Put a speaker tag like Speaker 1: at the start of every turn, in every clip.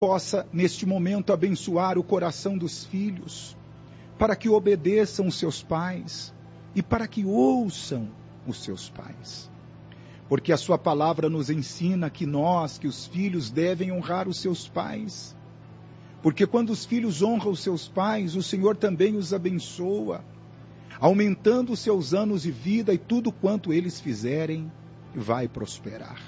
Speaker 1: possa, neste momento, abençoar o coração dos filhos, para que obedeçam os seus pais e para que ouçam os seus pais. Porque a sua palavra nos ensina que os filhos, devem honrar os seus pais. Porque quando os filhos honram os seus pais, o Senhor também os abençoa, aumentando os seus anos de vida, e tudo quanto eles fizerem vai prosperar.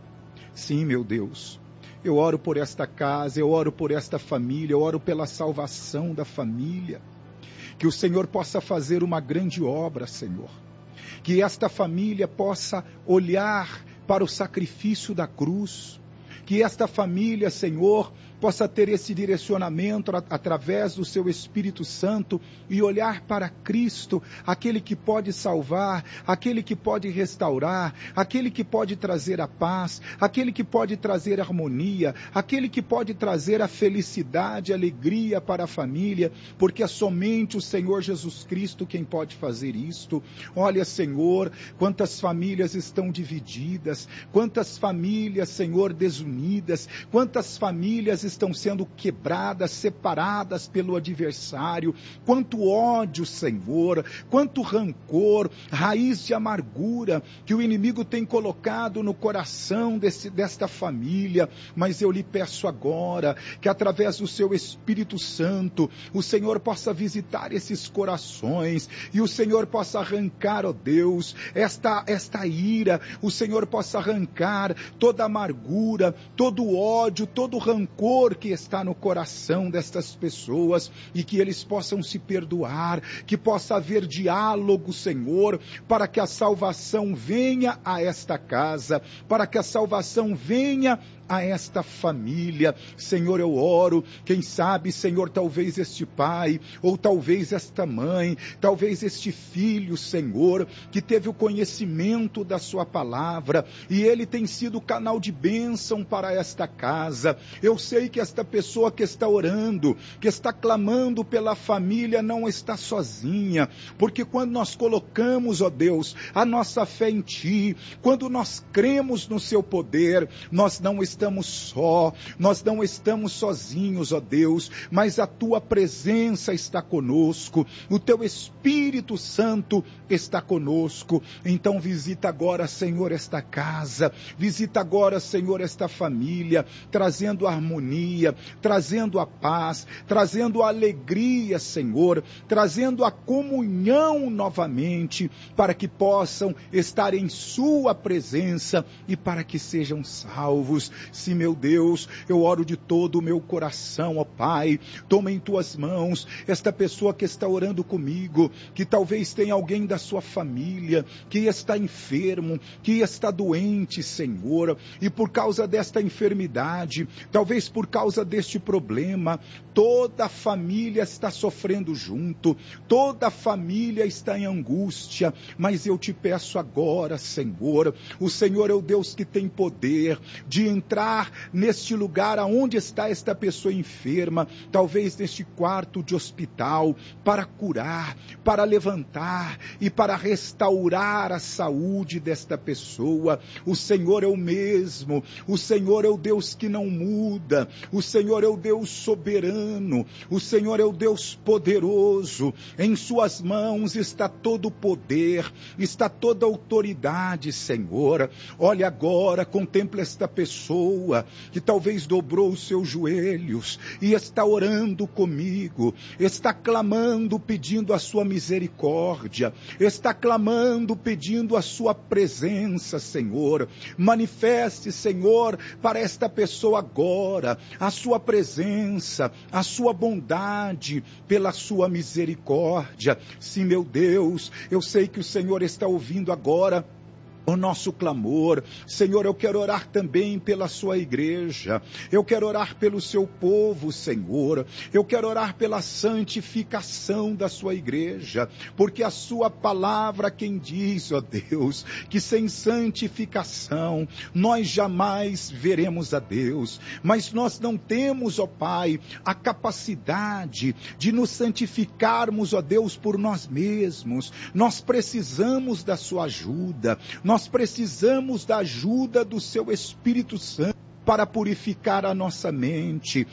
Speaker 1: Sim, meu Deus, eu oro por esta casa, eu oro por esta família, eu oro pela salvação da família. Que o Senhor possa fazer uma grande obra, Senhor. Que esta família possa olhar para o sacrifício da cruz. Que esta família, Senhor, possa ter esse direcionamento através do seu Espírito Santo e olhar para Cristo, aquele que pode salvar, aquele que pode restaurar, aquele que pode trazer a paz, aquele que pode trazer harmonia, aquele que pode trazer a felicidade, a alegria para a família, porque é somente o Senhor Jesus Cristo quem pode fazer isto. Olha, Senhor, quantas famílias estão divididas, quantas famílias, Senhor, desunidas, quantas famílias estão sendo quebradas, separadas pelo adversário, quanto ódio, Senhor, quanto rancor, raiz de amargura que o inimigo tem colocado no coração desta família. Mas eu lhe peço agora que através do seu Espírito Santo, o Senhor possa visitar esses corações e o Senhor possa arrancar, ó Deus, esta ira, o Senhor possa arrancar toda amargura, todo ódio, todo rancor que está no coração destas pessoas, e que eles possam se perdoar, que possa haver diálogo, Senhor, para que a salvação venha a esta casa, para que a salvação venha a esta família. Senhor, eu oro, quem sabe, Senhor, talvez este pai, ou talvez esta mãe, talvez este filho, Senhor, que teve o conhecimento da sua palavra, e ele tem sido canal de bênção para esta casa. Eu sei que esta pessoa que está orando, que está clamando pela família, não está sozinha, porque quando nós colocamos, ó Deus, a nossa fé em Ti, quando nós cremos no Seu poder, nós não estamos só, nós não estamos sozinhos, ó Deus, mas a Tua presença está conosco, o Teu Espírito Santo está conosco. Então visita agora, Senhor, esta casa, visita agora, Senhor, esta família, trazendo harmonia, trazendo a paz, trazendo a alegria, Senhor, trazendo a comunhão novamente, para que possam estar em Sua presença e para que sejam salvos. Sim, meu Deus, eu oro de todo o meu coração, ó Pai, toma em Tuas mãos esta pessoa que está orando comigo, que talvez tenha alguém da sua família que está enfermo, que está doente, Senhor, e por causa desta enfermidade, talvez por causa deste problema, toda a família está sofrendo junto, toda a família está em angústia, mas eu te peço agora, Senhor, o Senhor é o Deus que tem poder de entrar neste lugar aonde está esta pessoa enferma, talvez neste quarto de hospital, para curar, para levantar e para restaurar a saúde desta pessoa. O Senhor é o mesmo, o Senhor é o Deus que não muda, o Senhor é o Deus soberano, o Senhor é o Deus poderoso. Em Suas mãos está todo o poder, está toda a autoridade, Senhor. Olha agora, contempla esta pessoa que talvez dobrou os seus joelhos e está orando comigo, está clamando, pedindo a Sua misericórdia, está clamando, pedindo a Sua presença, Senhor. Manifeste, Senhor, para esta pessoa agora a Sua presença, a Sua bondade, pela Sua misericórdia. Sim, meu Deus, eu sei que o Senhor está ouvindo agora o nosso clamor. Senhor, eu quero orar também pela Sua igreja, eu quero orar pelo Seu povo, Senhor, eu quero orar pela santificação da Sua igreja, porque a Sua palavra quem diz, ó Deus, que sem santificação nós jamais veremos a Deus, mas nós não temos, ó Pai, a capacidade de nos santificarmos, ó Deus, por nós mesmos. Nós precisamos da Sua ajuda, nós precisamos da ajuda do Seu Espírito Santo. para purificar a nossa mente,